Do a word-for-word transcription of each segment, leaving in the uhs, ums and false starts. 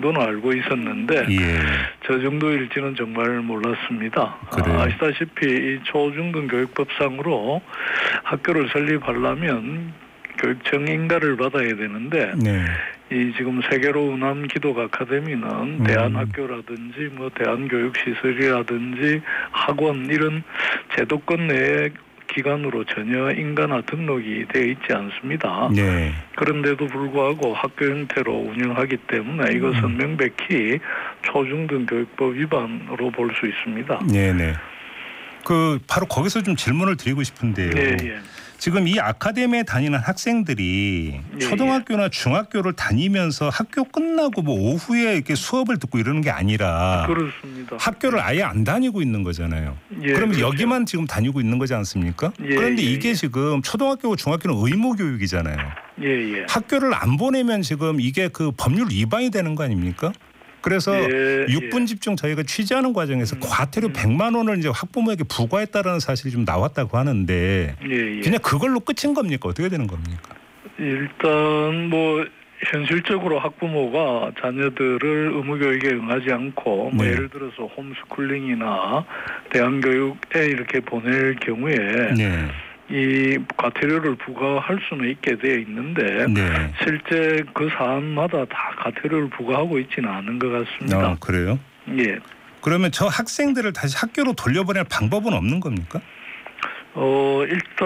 정도는 알고 있었는데 예. 저 정도일지는 정말 몰랐습니다. 아, 아시다시피 이 초중등 교육법상으로 학교를 설립하려면 교육청 인가를 받아야 되는데 네. 이 지금 세계로 운암 기독 아카데미는 음. 대한학교라든지 뭐 대한교육시설이라든지 학원 이런 제도권 내의 기관으로 전혀 인가나 등록이 되어 있지 않습니다. 네. 그런데도 불구하고 학교 형태로 운영하기 때문에 이것은 음. 명백히 초중등 교육법 위반으로 볼 수 있습니다. 네네. 그 바로 거기서 좀 질문을 드리고 싶은데요. 예, 예. 지금 이 아카데미에 다니는 학생들이 예, 초등학교나 중학교를 다니면서 학교 끝나고 뭐 오후에 이렇게 수업을 듣고 이러는 게 아니라 그렇습니다. 학교를 아예 안 다니고 있는 거잖아요. 예, 그러면 그렇죠. 여기만 지금 다니고 있는 거지 않습니까? 예, 그런데 예, 이게 예. 지금 초등학교고 중학교는 의무 교육이잖아요. 예, 예. 학교를 안 보내면 지금 이게 그 법률 위반이 되는 거 아닙니까? 그래서 예, 육분 예. 집중 저희가 취재하는 과정에서 음, 과태료 음. 백만 원을 이제 학부모에게 부과했다라는 사실이 좀 나왔다고 하는데 예, 예. 그냥 그걸로 끝인 겁니까? 어떻게 되는 겁니까? 일단 뭐 현실적으로 학부모가 자녀들을 의무교육에 응하지 않고 뭐 네. 예를 들어서 홈스쿨링이나 대안교육에 이렇게 보낼 경우에 네. 이 과태료를 부과할 수는 있게 되어 있는데 네. 실제 그 사안마다 다 과태료를 부과하고 있지는 않은 것 같습니다. 아, 그래요? 예. 그러면 저 학생들을 다시 학교로 돌려보낼 방법은 없는 겁니까? 어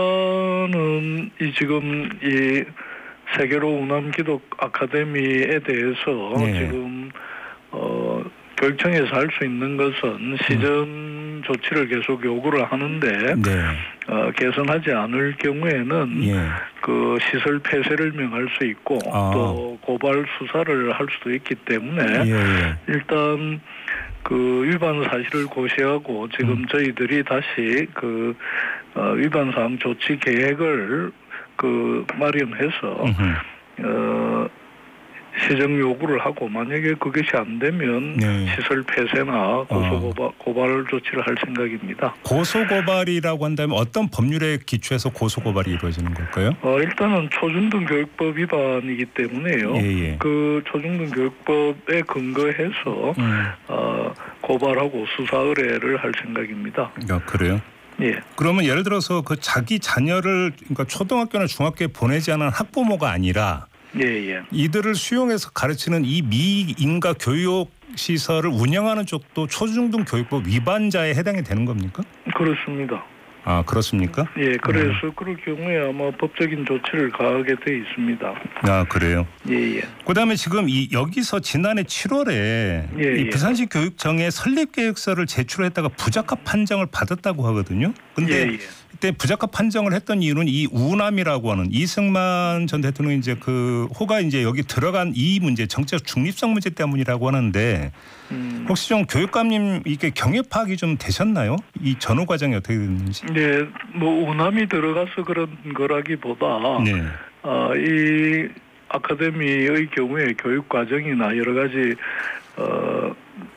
일단은 이 지금 이 세계로 운암 기독 아카데미에 대해서 네. 지금 어 교육청에서 할 수 있는 것은 시정 조치를 계속 요구를 하는데 네. 어, 개선하지 않을 경우에는 예. 그 시설 폐쇄를 명할 수 있고 아. 또 고발 수사를 할 수도 있기 때문에 예, 예. 일단 그 위반 사실을 고시하고 지금 음. 저희들이 다시 그 어, 위반 사항 조치 계획을 그 마련해서 음흠. 어, 시정 요구를 하고 만약에 그것이 안 되면 네. 시설 폐쇄나 고소고발 고발 조치를 할 생각입니다. 고소고발이라고 한다면 어떤 법률에 기초해서 고소고발이 이루어지는 걸까요? 어, 일단은 초중등 교육법 위반이기 때문에요. 예, 예. 그 초중등 교육법에 근거해서 음. 어, 고발하고 수사 의뢰를 할 생각입니다. 아, 그래요? 예. 그러면 예를 들어서 그 자기 자녀를 그러니까 초등학교나 중학교에 보내지 않은 학부모가 아니라 예, 예. 이들을 수용해서 가르치는 이 미인가 교육 시설을 운영하는 쪽도 초중등 교육법 위반자에 해당이 되는 겁니까? 그렇습니다. 아, 그렇습니까? 예, 그래서 음. 그럴 경우에 아마 법적인 조치를 가하게 돼 있습니다. 아, 그래요? 예, 예. 그다음에 지금 이 여기서 지난해 칠월에 예, 이 예. 부산시 교육청에 설립 계획서를 제출했다가 부적합 판정을 받았다고 하거든요. 근데 예, 예. 이때 부적합 판정을 했던 이유는 이 우남이라고 하는 이승만 전 대통령 이제 그 호가 이제 여기 들어간 이 문제 정책 중립성 문제 때문이라고 하는데 음. 혹시 좀 교육감님 이게 경위 파악이 좀 되셨나요? 이 전후 과정이 어떻게 됐는지? 네, 뭐 우남이 들어가서 그런 거라기보다 네. 어, 이 아카데미의 경우에 교육 과정이나 여러 가지 어,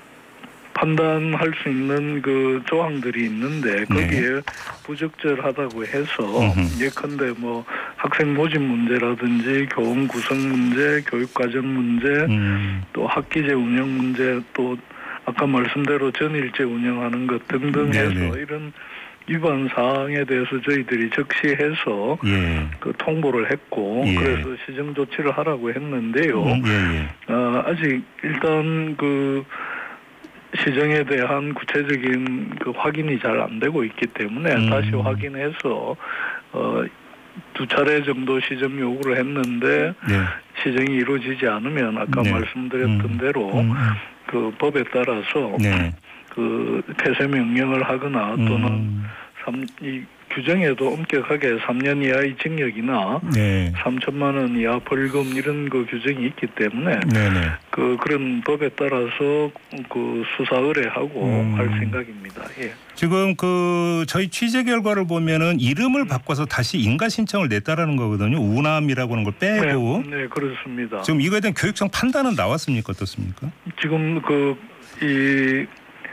판단할 수 있는 그 조항들이 있는데 거기에 네. 부적절하다고 해서 예컨대 뭐 학생 모집 문제라든지 교원 구성 문제, 교육 과정 문제, 음. 또 학기제 운영 문제, 또 아까 말씀대로 전일제 운영하는 것 등등 해서 네네. 이런 위반 사항에 대해서 저희들이 적시해서 예. 그 통보를 했고 예. 그래서 시정 조치를 하라고 했는데요. 음, 예, 예. 어, 아직 일단 그 시정에 대한 구체적인 그 확인이 잘 안 되고 있기 때문에 음. 다시 확인해서 어, 두 차례 정도 시정 요구를 했는데 네. 시정이 이루어지지 않으면 아까 네. 말씀드렸던 음. 대로 음. 그 법에 따라서 네. 그 폐쇄 명령을 하거나 또는 음. 삼, 이 규정에도 엄격하게 삼 년 이하의 징역이나 네. 삼천만 원 이하 벌금 이런 그 규정이 있기 때문에 네네. 그 그런 법에 따라서 그 수사 의뢰하고 음. 할 생각입니다. 예. 지금 그 저희 취재 결과를 보면은 이름을 바꿔서 다시 인가 신청을 냈다라는 거거든요. 우남이라고 하는 걸 빼고. 네, 네 그렇습니다. 지금 이거에 대한 교육청 판단은 나왔습니까? 어떻습니까? 지금 그 이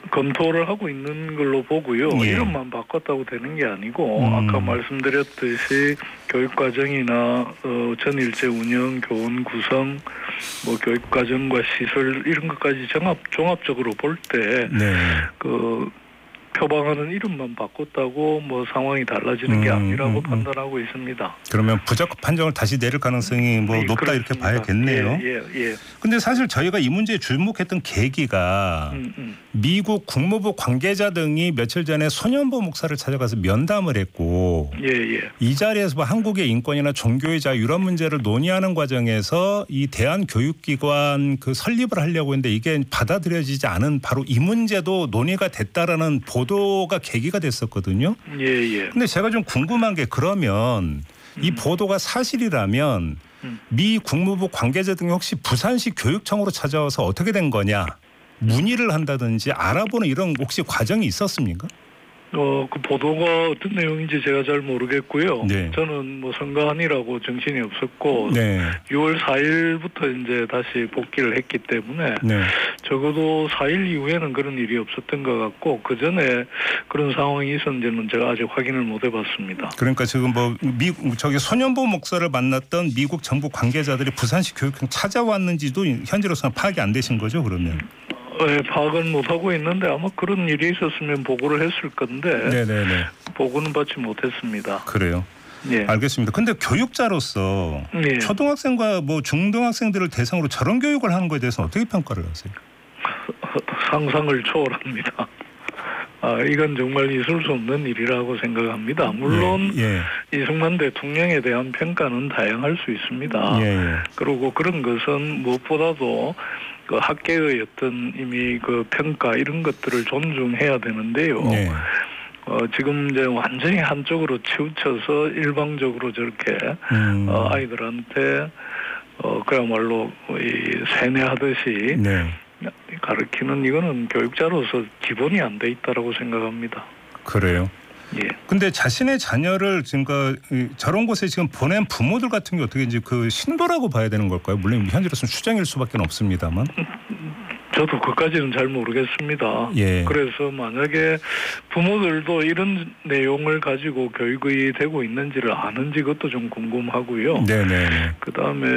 검토를 하고 있는 걸로 보고요. 예. 이름만 바꿨다고 되는 게 아니고 음. 아까 말씀드렸듯이 교육과정이나 어, 전일제 운영, 교원 구성, 뭐 교육과정과 시설 이런 것까지 종합, 종합적으로 볼 때 네. 그 표방하는 이름만 바꿨다고 뭐 상황이 달라지는 게 음, 아니라고 음, 음. 판단하고 있습니다. 그러면 부적합 판정을 다시 내릴 가능성이 뭐 네, 높다 그렇습니다. 이렇게 봐야겠네요. 예, 예, 예. 근데 사실 저희가 이 문제에 주목했던 계기가 음, 음. 미국 국무부 관계자 등이 며칠 전에 손현보 목사를 찾아가서 면담을 했고 예, 예. 이 자리에서 뭐 한국의 인권이나 종교의 자유 이런 문제를 논의하는 과정에서 이 대한교육기관 그 설립을 하려고 했는데 이게 받아들여지지 않은 바로 이 문제도 논의가 됐다라는 보도가 계기가 됐었거든요. 예, 예. 근데 제가 좀 궁금한 게 그러면 이 보도가 사실이라면 음. 미 국무부 관계자 등이 혹시 부산시 교육청으로 찾아와서 어떻게 된 거냐 문의를 한다든지 알아보는 이런 혹시 과정이 있었습니까? 어, 그 보도가 어떤 내용인지 제가 잘 모르겠고요. 네. 저는 뭐 선거하느라고 정신이 없었고 네. 유월 사일부터 이제 다시 복귀를 했기 때문에 네. 적어도 사일 이후에는 그런 일이 없었던 것 같고 그 전에 그런 상황이 있었는지는 제가 아직 확인을 못 해봤습니다. 그러니까 지금 뭐 미 저기 손현보 목사를 만났던 미국 정부 관계자들이 부산시 교육청 찾아왔는지도 현재로서는 파악이 안 되신 거죠, 그러면? 네, 파악은 못하고 있는데 아마 그런 일이 있었으면 보고를 했을 건데 네네네. 보고는 받지 못했습니다. 그래요. 예. 알겠습니다. 근데 교육자로서 예. 초등학생과 뭐 중등학생들을 대상으로 저런 교육을 하는 것에 대해서 어떻게 평가를 하세요? 상상을 초월합니다. 아, 이건 정말 있을 수 없는 일이라고 생각합니다. 물론 예, 예. 이승만 대통령에 대한 평가는 다양할 수 있습니다. 예, 예. 그리고 그런 것은 무엇보다도 그 학계의 어떤 이미 그 평가 이런 것들을 존중해야 되는데요. 예. 어, 지금 이제 완전히 한쪽으로 치우쳐서 일방적으로 저렇게 음. 어, 아이들한테 어, 그야말로 이 세뇌하듯이 네. 가르치는 이거는 교육자로서 기본이 안 돼 있다라고 생각합니다. 그래요. 예. 근데 자신의 자녀를 지금 그 저런 곳에 지금 보낸 부모들 같은 게 어떻게 이제 그 신도라고 봐야 되는 걸까요? 물론 현재로서는 추정일 수밖에 없습니다만. 저도 그까지는 잘 모르겠습니다. 예. 그래서 만약에 부모들도 이런 내용을 가지고 교육이 되고 있는지를 아는지 그것도 좀 궁금하고요. 네네. 그 다음에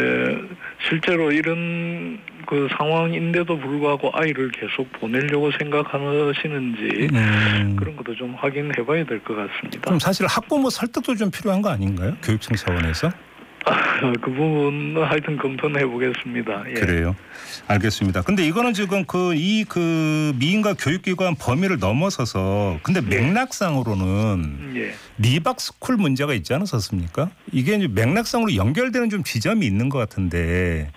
실제로 이런 그 상황인데도 불구하고 아이를 계속 보내려고 생각하시는지 음. 그런 것도 좀 확인해봐야 될 것 같습니다. 그럼 사실 학부모 설득도 좀 필요한 거 아닌가요? 교육청 차원에서? 아, 그 부분은 하여튼 검토는 해보겠습니다. 예. 그래요. 알겠습니다. 근데 이거는 지금 그 이 그 미인과 교육기관 범위를 넘어서서 근데 맥락상으로는 예. 리박스쿨 문제가 있지 않았었습니까? 이게 이제 맥락상으로 연결되는 좀 지점이 있는 것 같은데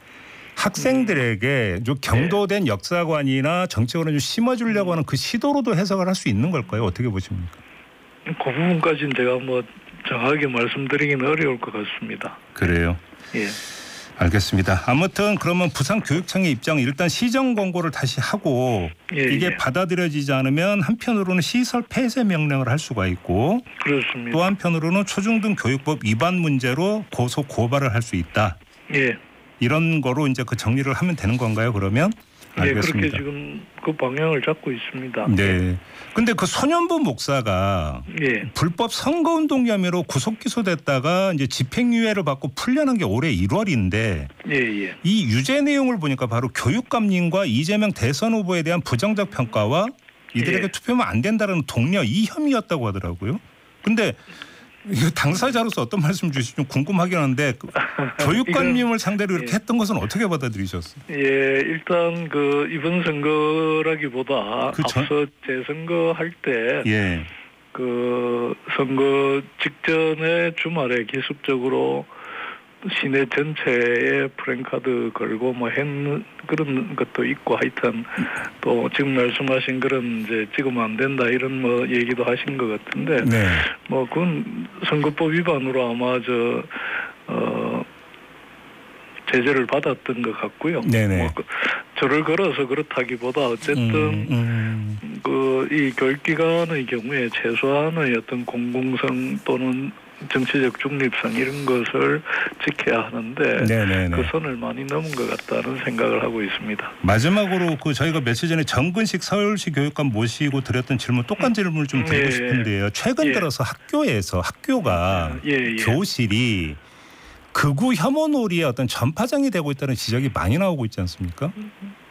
학생들에게 좀 경도된 역사관이나 정책으로 좀 심어주려고 하는 그 시도로도 해석을 할 수 있는 걸까요? 어떻게 보십니까? 그 부분까지는 제가 뭐 정확하게 말씀드리기는 어려울 것 같습니다. 그래요. 예. 알겠습니다. 아무튼 그러면 부산교육청의 입장은 일단 시정 권고를 다시 하고 예, 이게 예. 받아들여지지 않으면 한편으로는 시설 폐쇄 명령을 할 수가 있고 그렇습니다. 또 한편으로는 초중등 교육법 위반 문제로 고소 고발을 할 수 있다. 예. 이런 거로 이제 그 정리를 하면 되는 건가요? 그러면? 예, 그렇게 알겠습니다. 지금 그 방향을 잡고 있습니다. 네. 근데 그 손현보 목사가 예. 불법 선거운동 혐의로 구속 기소됐다가 이제 집행유예를 받고 풀려난 게 올해 일월인데 예, 예. 이 유죄 내용을 보니까 바로 교육감님과 이재명 대선 후보에 대한 부정적 평가와 이들에게 예. 투표하면 안 된다는 독려 이 혐의였다고 하더라고요. 근데 이거 당사자로서 어떤 말씀 주실지 좀 궁금하긴 한데 그 교육감님을 상대로 이렇게 예. 했던 것은 어떻게 받아들이셨어요? 예, 일단 그 이번 선거라기보다 그 전- 앞서 재선거 할 때 예. 그 선거 직전에 주말에 기습적으로 시내 전체에 프랜카드 걸고 뭐 했는 그런 것도 있고 하여튼 또 지금 말씀하신 그런 이제 찍으면 안 된다 이런 뭐 얘기도 하신 것 같은데 네. 뭐 그건 선거법 위반으로 아마 저 어 제재를 받았던 것 같고요. 네네. 뭐 그, 저를 걸어서 그렇다기보다 어쨌든 음, 음. 그 이 교육기관의 경우에 최소한의 어떤 공공성 또는 정치적 중립성 이런 것을 지켜야 하는데 네네네. 그 선을 많이 넘은 것 같다는 생각을 하고 있습니다. 마지막으로 그 저희가 며칠 전에 정근식 서울시 교육감 모시고 드렸던 질문 똑같은 질문을 좀 드리고 예, 싶은데요. 최근 예. 들어서 학교에서 학교가 예, 예. 교실이 극우 혐오놀이의 어떤 전파장이 되고 있다는 지적이 많이 나오고 있지 않습니까?